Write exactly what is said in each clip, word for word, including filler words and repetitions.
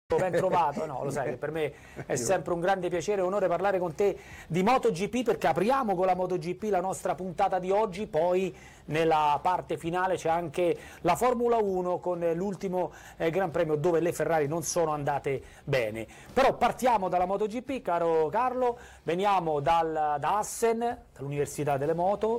Ben trovato, no, lo sai che per me è sempre un grande piacere e onore parlare con te di MotoGP, perché apriamo con la MotoGP la nostra puntata di oggi, poi nella parte finale c'è anche la Formula uno con l'ultimo eh, Gran Premio dove le Ferrari non sono andate bene. Però partiamo dalla MotoGP, caro Carlo, veniamo dal, da Assen, dall'Università delle Moto,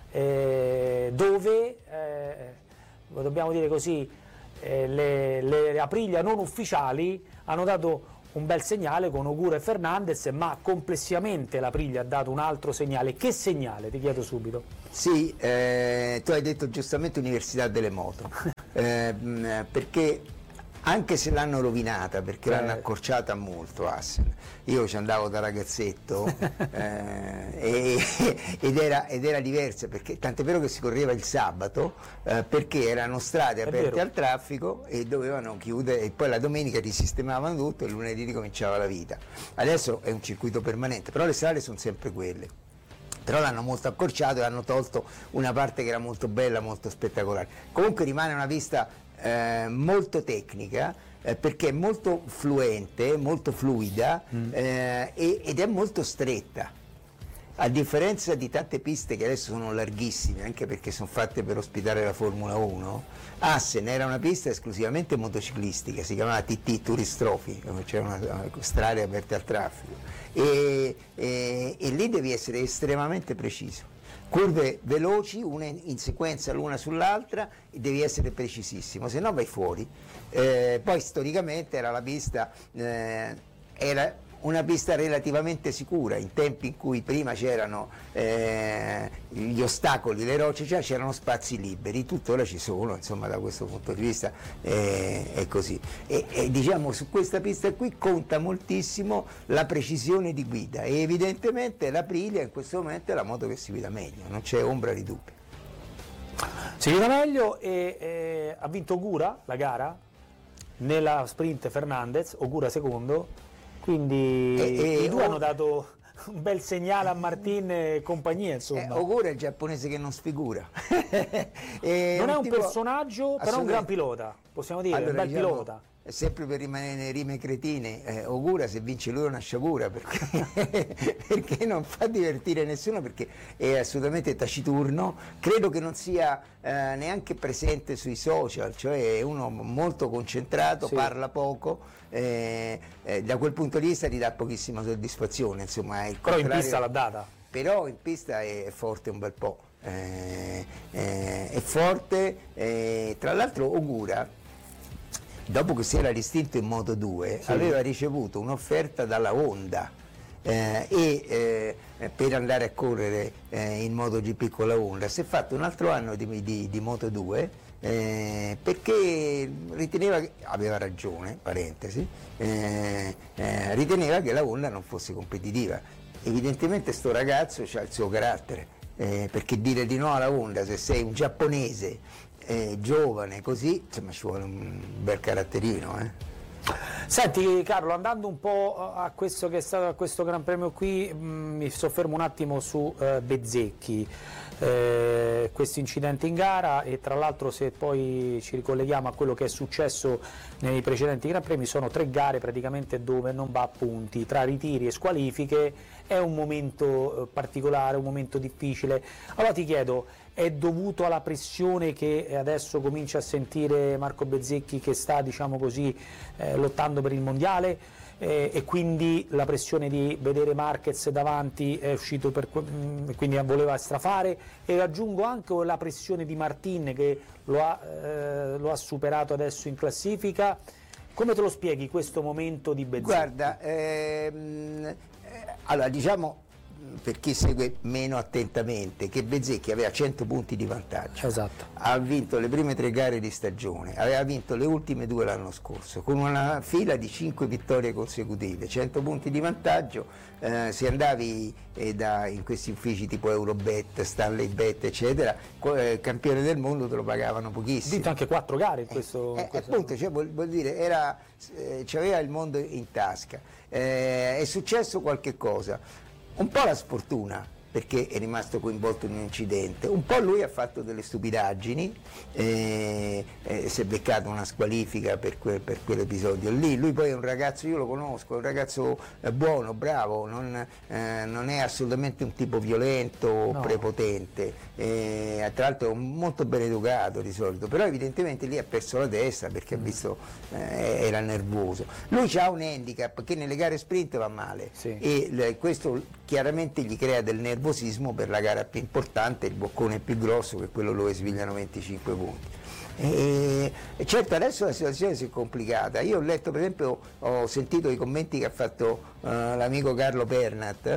eh, dove, eh, lo dobbiamo dire così, Eh, le, le Aprilia non ufficiali hanno dato un bel segnale con Ogura e Fernandez, ma complessivamente l'Aprilia ha dato un altro segnale. Che segnale? Ti chiedo subito. Sì, eh, tu hai detto giustamente Università delle Moto, eh, perché anche se l'hanno rovinata, perché eh. l'hanno accorciata molto Assen, io ci andavo da ragazzetto eh, e, ed, era, ed era diversa, perché tant'è vero che si correva il sabato eh, perché erano strade È aperte vero. al traffico e dovevano chiudere, e poi la domenica risistemavano tutto e il lunedì ricominciava la vita. Adesso è un circuito permanente, però le strade sono sempre quelle. Però l'hanno molto accorciato e hanno tolto una parte che era molto bella, molto spettacolare. Comunque rimane una pista eh, molto tecnica, eh, perché è molto fluente, molto fluida mm. eh, e, ed è molto stretta. A differenza di tante piste che adesso sono larghissime, anche perché sono fatte per ospitare la Formula uno, Assen era una pista esclusivamente motociclistica, si chiamava T T Tourist Trophy, dove c'erano strade aperte al traffico, e, e, e lì devi essere estremamente preciso. Curve veloci, una in sequenza l'una sull'altra, devi essere precisissimo, se no vai fuori. Eh, poi storicamente era la pista, eh, era una pista relativamente sicura, in tempi in cui prima c'erano eh, gli ostacoli, le rocce, cioè c'erano spazi liberi, tuttora ci sono, insomma da questo punto di vista eh, è così. E, e diciamo su questa pista qui conta moltissimo la precisione di guida e evidentemente l'Aprilia in questo momento è la moto che si guida meglio, non c'è ombra di dubbio. Si guida meglio e eh, ha vinto Ogura la gara, nella sprint Fernandez, Ogura secondo. Quindi e, e, i due o... hanno dato un bel segnale a Martin e compagnia, insomma. Eh, Ogura è il giapponese che non sfigura. e non un è un tipo... personaggio, però è un gran pilota, possiamo dire, allora, un bel diciamo, pilota. Sempre per rimanere nelle rime cretine, eh, Ogura se vince lui è una sciagura, perché, perché non fa divertire nessuno, perché è assolutamente taciturno, credo che non sia eh, neanche presente sui social, cioè è uno molto concentrato, sì. Parla poco, eh, eh, da quel punto di vista ti dà pochissima soddisfazione, insomma. È però in pista l'ha data. Però in pista è forte un bel po', eh, eh, è forte, eh, tra l'altro Ogura, dopo che si era ristinto in Moto due, sì. aveva ricevuto un'offerta dalla Honda eh, e eh, per andare a correre eh, in MotoGP con la Honda. Si è fatto un altro anno di, di, di Moto due eh, perché riteneva che, aveva ragione, parentesi, eh, eh, riteneva che la Honda non fosse competitiva. Evidentemente sto ragazzo ha il suo carattere, eh, perché dire di no alla Honda se sei un giapponese Eh, giovane così, insomma ci vuole un bel caratterino. Eh. Senti Carlo, andando un po' a questo che è stato a questo Gran Premio qui, mh, mi soffermo un attimo su eh, Bezzecchi, eh, questo incidente in gara, e tra l'altro se poi ci ricolleghiamo a quello che è successo nei precedenti Gran Premi, sono tre gare praticamente dove non va a punti, tra ritiri e squalifiche. È un momento eh, particolare, un momento difficile. Allora ti chiedo, è dovuto alla pressione che adesso comincia a sentire Marco Bezzecchi, che sta, diciamo così, eh, lottando per il mondiale, eh, e quindi la pressione di vedere Marquez davanti è uscito per, quindi voleva strafare, e aggiungo anche la pressione di Martin che lo ha, eh, lo ha superato adesso in classifica. Come te lo spieghi questo momento di Bezzecchi? Guarda, ehm, allora diciamo, per chi segue meno attentamente, che Bezzecchi aveva cento punti di vantaggio, esatto. Ha vinto le prime tre gare di stagione, aveva vinto le ultime due l'anno scorso, con una fila di cinque vittorie consecutive, cento punti di vantaggio. Eh, se andavi eh, da, in questi uffici tipo Eurobet, Stanley Bet eccetera, eh, campione del mondo te lo pagavano pochissimo. Ha vinto anche quattro gare in questo, eh, in questo... appunto, cioè, vuol, vuol dire era, eh, c'aveva il mondo in tasca. Eh, è successo qualche cosa, un po' la sfortuna, perché è rimasto coinvolto in un incidente. Un po' lui ha fatto delle stupidaggini, eh, eh, si è beccato una squalifica per, que, per quell'episodio lì. Lui poi è un ragazzo, io lo conosco, è un ragazzo eh, buono, bravo, non, eh, non è assolutamente un tipo violento, no. prepotente, eh, tra l'altro è molto ben educato di solito, però evidentemente lì ha perso la testa perché mm. ha visto, eh, era nervoso. Lui ha un handicap che nelle gare sprint va male, sì. e le, questo chiaramente gli crea del nervosismo per la gara più importante, il boccone più grosso, che è quello dove svigliano venticinque punti. E, e certo adesso la situazione si è complicata. Io ho letto, per esempio, ho sentito i commenti che ha fatto uh, l'amico Carlo Pernat,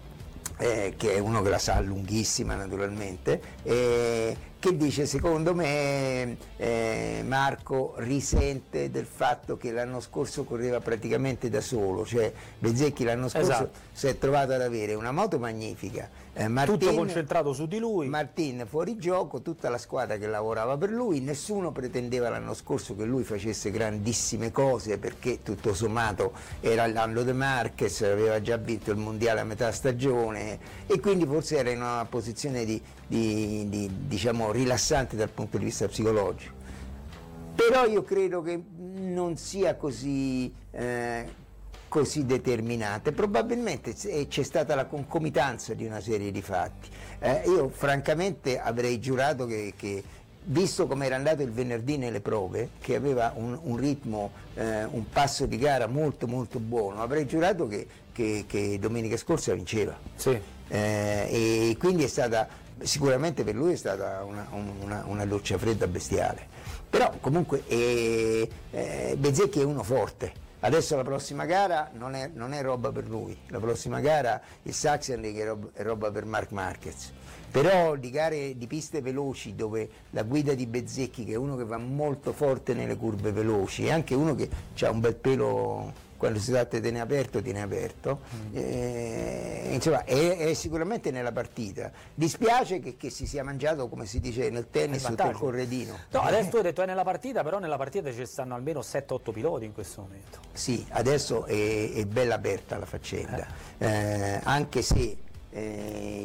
eh, che è uno che la sa lunghissima naturalmente, eh, che dice: secondo me eh, Marco risente del fatto che l'anno scorso correva praticamente da solo, cioè Bezzecchi l'anno scorso esatto. si è trovato ad avere una moto magnifica, eh, Martin, tutto concentrato su di lui, Martin fuori gioco, tutta la squadra che lavorava per lui, nessuno pretendeva l'anno scorso che lui facesse grandissime cose, perché tutto sommato era l'anno De Marquez, aveva già vinto il mondiale a metà stagione e quindi forse era in una posizione di, di, di diciamo rilassante dal punto di vista psicologico. Però io credo che non sia così, eh, così determinante, probabilmente c'è stata la concomitanza di una serie di fatti. Eh, io francamente avrei giurato che, che visto come era andato il venerdì nelle prove, che aveva un, un ritmo, eh, un passo di gara molto molto buono, avrei giurato che, che, che domenica scorsa vinceva. Sì. Eh, e quindi è stata, sicuramente per lui è stata una, una, una doccia fredda bestiale, però comunque eh, eh, Bezzecchi è uno forte. Adesso la prossima gara non è, non è roba per lui, la prossima gara il Sachsenring è roba, è roba per Marc Marquez, però di gare di piste veloci dove la guida di Bezzecchi, che è uno che va molto forte nelle curve veloci, e anche uno che ha un bel pelo, quando si tratta di tenere aperto, tiene aperto, mm. eh, insomma è, è sicuramente nella partita. Dispiace che, che si sia mangiato, come si dice nel tennis, sotto il corredino. No, adesso tu hai detto è nella partita, però nella partita ci stanno almeno sette otto piloti in questo momento. Sì, adesso è, è bella aperta la faccenda, eh. Eh, anche se eh,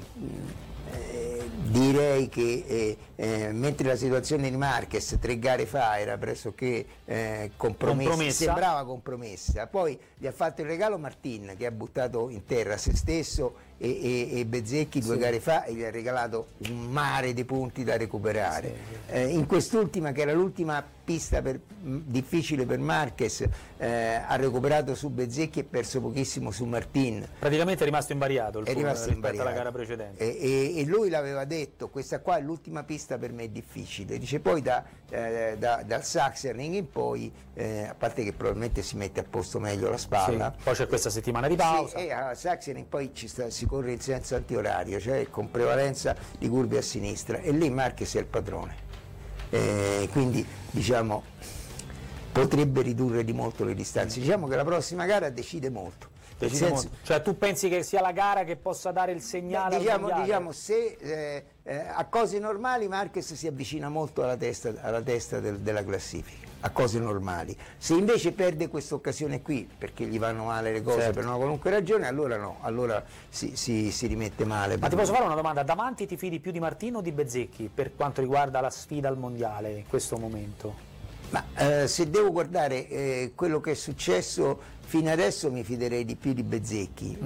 eh, direi che eh, eh, mentre la situazione di Marquez tre gare fa era pressoché eh, compromessa, compromessa, sembrava compromessa, poi gli ha fatto il regalo Martin, che ha buttato in terra se stesso e, e, e Bezzecchi due sì. gare fa, e gli ha regalato un mare di punti da recuperare. Sì, sì. Eh, in quest'ultima, che era l'ultima pista per, mh, difficile per Marquez, eh, ha recuperato su Bezzecchi e perso pochissimo su Martin. Praticamente è rimasto invariato il è rimasto rispetto invariato. alla gara precedente. E, e, e lui l'aveva detto: questa qua è l'ultima pista per me difficile. Dice poi da, eh, da, dal Sachsenring in poi, eh, a parte che probabilmente si mette a posto meglio la spalla. Sì, poi c'è questa settimana di pausa. Sì, e a Sachsenring poi ci sta, si corre in senso antiorario, cioè con prevalenza di curve a sinistra, e lì Marquez è il padrone. Eh, quindi diciamo potrebbe ridurre di molto le distanze. Diciamo che la prossima gara decide molto. Decide senso, molto. Cioè tu pensi che sia la gara che possa dare il segnale? Beh, diciamo, diciamo se eh, eh, a cose normali Marquez si avvicina molto alla testa, alla testa del, della classifica, a cose normali. Se invece perde questa occasione qui, perché gli vanno male le cose, certo, per una qualunque ragione, allora no, allora si, si, si rimette male. Ma ti posso fare una domanda: davanti ti fidi più di Martino o di Bezzecchi per quanto riguarda la sfida al mondiale in questo momento? Ma eh, se devo guardare eh, quello che è successo fino adesso, mi fiderei di più di Bezzecchi.